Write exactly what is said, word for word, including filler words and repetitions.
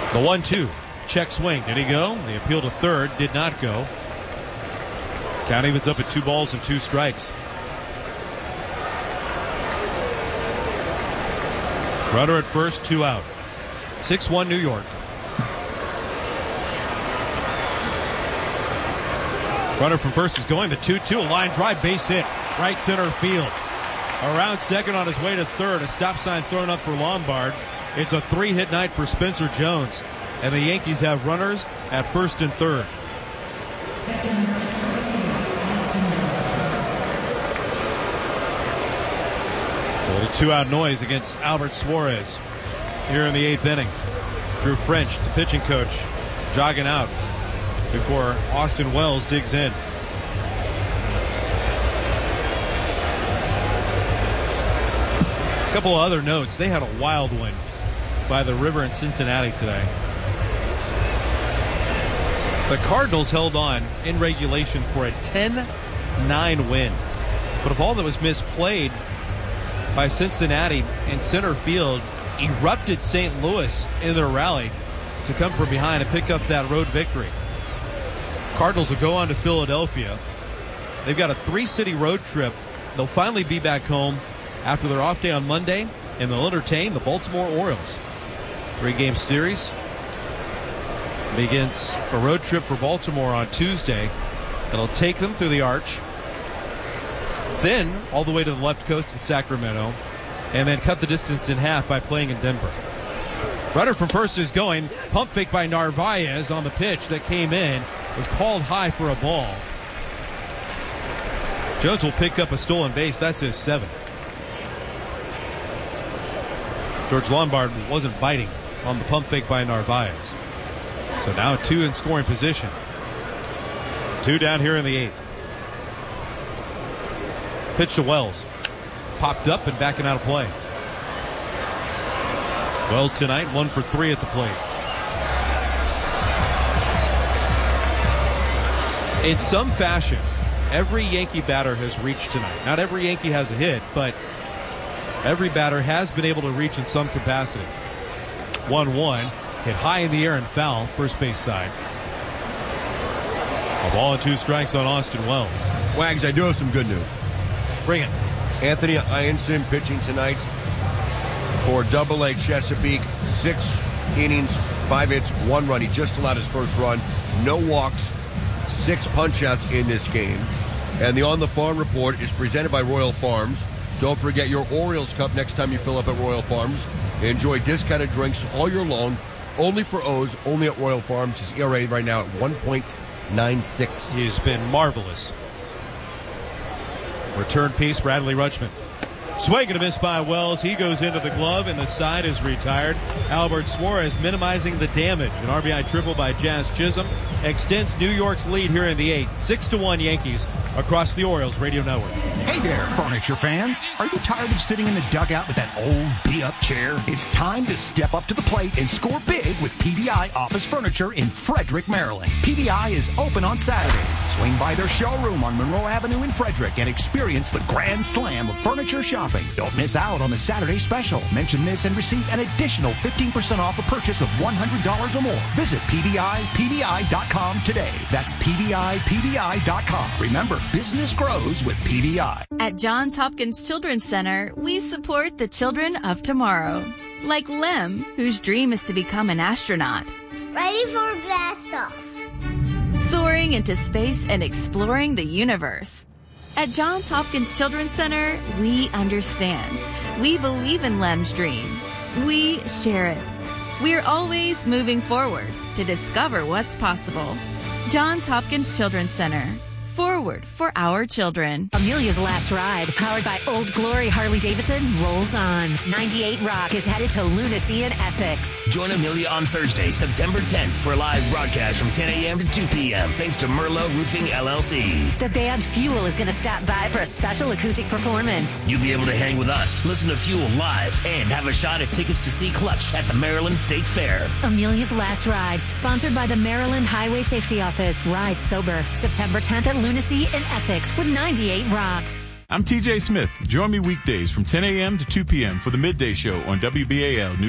The one two. Check swing. Did he go? The appeal to third did not go. Count evens up at two balls and two strikes. Runner at first, two out. six one New York. Runner from first is going. The two two. A line drive, base hit. Right center field. Around second on his way to third. A stop sign thrown up for Lombard. It's a three-hit night for Spencer Jones. And the Yankees have runners at first and third. A little two-out noise against Albert Suarez here in the eighth inning. Drew French, the pitching coach, jogging out before Austin Wells digs in. A couple of other notes. They had a wild one by the River in Cincinnati today. The Cardinals held on in regulation for a ten nine win. But of all that was misplayed by Cincinnati in center field, erupted Saint Louis in their rally to come from behind and pick up that road victory. Cardinals will go on to Philadelphia. They've got a three-city road trip. They'll finally be back home after their off day on Monday, and they'll entertain the Baltimore Orioles. Three-game series begins a road trip for Baltimore on Tuesday. It'll take them through the Arch, then all the way to the left coast in Sacramento, and then cut the distance in half by playing in Denver. Runner from first is going. Pump fake by Narvaez on the pitch that came in. Was called high for a ball. Jones will pick up a stolen base. That's his seventh. George Lombard wasn't biting on the pump fake by Narvaez. So now two in scoring position. Two down here in the eighth. Pitch to Wells. Popped up and backing out of play. Wells tonight, one for three at the plate. In some fashion, every Yankee batter has reached tonight. Not every Yankee has a hit, but every batter has been able to reach in some capacity. one one, hit high in the air and foul, first base side. A ball and two strikes on Austin Wells. Wags, I do have some good news. Bring it. Anthony Ianson pitching tonight for Double A Chesapeake. Six innings, five hits, one run. He just allowed his first run. No walks, six punch-outs in this game. And the On the Farm report is presented by Royal Farms. Don't forget your Orioles Cup next time you fill up at Royal Farms. Enjoy discounted drinks all year long, only for O's, only at Royal Farms. His E R A right now at one point nine six. He's been marvelous. Return piece, Bradley Rutschman. Swing and a miss by Wells. He goes into the glove, and the side is retired. Albert Suarez minimizing the damage. An R B I triple by Jazz Chisholm extends New York's lead here in the eighth. Six to one Yankees across the Orioles Radio Network. Hey there, furniture fans. Are you tired of sitting in the dugout with that old beat-up chair? It's time to step up to the plate and score big with P V I Office Furniture in Frederick, Maryland. P V I is open on Saturdays. Swing by their showroom on Monroe Avenue in Frederick and experience the grand slam of furniture shopping. Don't miss out on the Saturday special. Mention this and receive an additional fifteen percent off a purchase of one hundred dollars or more. Visit P V I P V I dot com today. That's P V I P V I dot com. Remember, business grows with P V I. At Johns Hopkins Children's Center, we support the children of tomorrow. Like Lem, whose dream is to become an astronaut. Ready for blast off. Soaring into space and exploring the universe. At Johns Hopkins Children's Center, we understand. We believe in Lem's dream. We share it. We're always moving forward to discover what's possible. Johns Hopkins Children's Center. Forward for our children. Amelia's Last Ride, powered by Old Glory Harley-Davidson, rolls on. ninety-eight Rock is headed to Lunacy in Essex. Join Amelia on Thursday, September tenth for a live broadcast from ten a.m. to two p.m. thanks to Merlot Roofing, L L C. The band Fuel is going to stop by for a special acoustic performance. You'll be able to hang with us, listen to Fuel live, and have a shot at tickets to see Clutch at the Maryland State Fair. Amelia's Last Ride, sponsored by the Maryland Highway Safety Office. Ride sober, September tenth at Lunacy in Essex with ninety-eight Rock. I'm T J Smith. Join me weekdays from ten a.m. to two p.m. for the Midday Show on W B A L News.